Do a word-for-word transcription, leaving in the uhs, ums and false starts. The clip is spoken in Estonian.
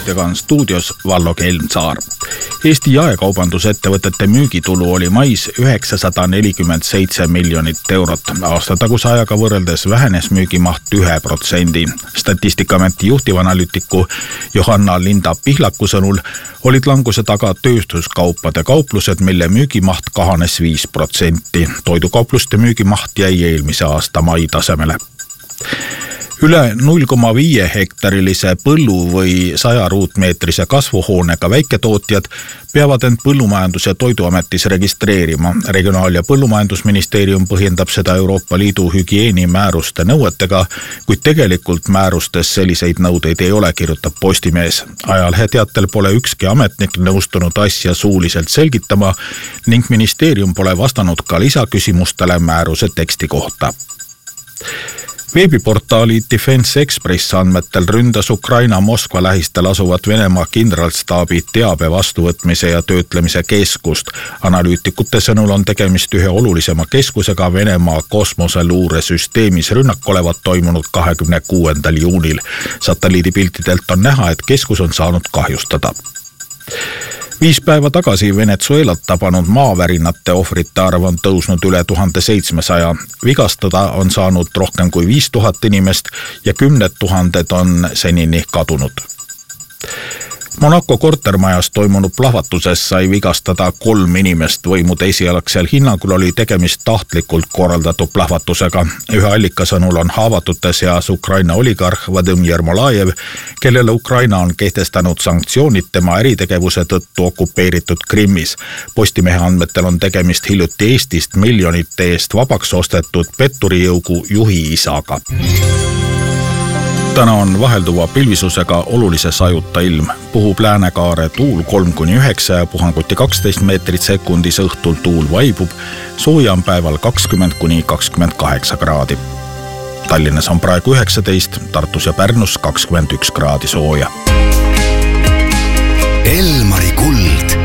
uudistega on stuudios Vallo Kelmsaar. Eesti jaekaubandusettevõtete müügitulu oli mais üheksasada nelikümmend seitse miljonit eurot. Aastataguse ajaga võrreldes vähenes müügimaht ühe protsendi. Statistikaameti juhtivanalüütiku Johanna Linda Pihlaku sõnul olid languse taga tööstuskaupade kauplused, mille müügimaht kahanes viis protsenti. Toidukaupluste müügimaht jäi eelmise aasta mai tasemele. Üle null koma viis hektarilise põllu või saja ruutmeetrise kasvuhoonega väiketootjad peavad end Põllumajandus- ja Toiduametis registreerima. Regionaal- ja Põllumajandusministeerium põhjendab seda Euroopa Liidu hügieenimääruste nõuetega, kuid tegelikult määrustes selliseid nõudeid ei ole, kirjutab Postimees. Ajalehe teatel pole ükski ametnik nõustunud asja suuliselt selgitama ning ministeerium pole vastanud ka lisaküsimustele määruse teksti kohta. Veebiportaali Defense Express andmetel ründas Ukraina Moskva lähistel asuvat Venemaa kindralstaabi teabe vastuvõtmise ja töötlemise keskust. Analüütikute sõnul on tegemist ühe olulisema keskusega Venemaa kosmoseluuresüsteemis. Rünnak olevat toimunud kahekümne kuuendal juunil. Satelliidipiltidelt on näha, et keskus on saanud kahjustada. Viis päeva tagasi Venezuelat tabanud maavärinate ohvrite arv on tõusnud üle tuhande seitsmesaja. Vigastada on saanud rohkem kui viis tuhat inimest ja kümned tuhanded on senini kadunud. Monaco kortermajas toimunud plahvatuses sai vigastada kolm inimest. Võimude esialgsel hinnangul oli tegemist tahtlikult korraldatud plahvatusega. Ühe allika sõnul on haavatute seas Ukraina oligarh Vadim Yermolajev, kellele Ukraina on kehtestanud sanktsioonid tema äritegevuse tõttu okupeeritud Krimmis. Postimehe andmetel on tegemist hiljuti Eestist miljonite eest vabaks ostetud petturijõugu juhi isaga. Täna on vahelduva pilvisusega olulise sajuta ilm. Puhub läänekaare tuul kolm kuni üheksa ja puhanguti kaksteist meetrit sekundis, õhtul tuul vaibub. Sooja on päeval kakskümmend kuni kakskümmend kaheksa kraadi. Tallinnas on praegu üheksateist, Tartus ja Pärnus kakskümmend üks kraadi sooja. Elmari kuld.